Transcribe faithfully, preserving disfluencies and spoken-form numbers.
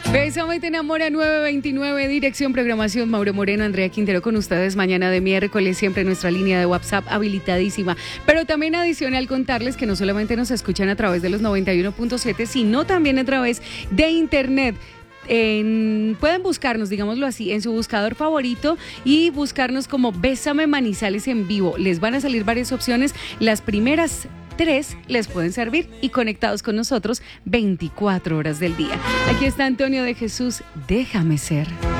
Bésame te enamora nueve veintinueve, dirección programación Mauro Moreno, Andrea Quintero con ustedes mañana de miércoles, siempre nuestra línea de WhatsApp habilitadísima, pero también adicional contarles que no solamente nos escuchan a través de los noventa y uno punto siete, sino también a través de internet. En, pueden buscarnos, digámoslo así, en su buscador favorito y buscarnos como Bésame Manizales en vivo. Les van a salir varias opciones, las primeras tres les pueden servir y conectados con nosotros veinticuatro horas del día. Aquí está Antonio de Jesús, Déjame Ser.